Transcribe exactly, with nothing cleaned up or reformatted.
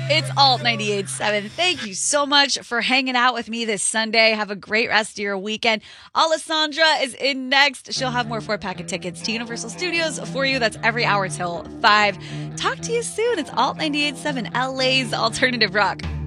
It's Alt ninety-eight point seven. Thank you so much for hanging out with me this Sunday. Have a great rest of your weekend. Alessandra is in next. She'll have more four-pack of tickets to Universal Studios for you. That's every hour till five. Talk to you soon. It's Alt ninety-eight point seven, L A's Alternative Rock.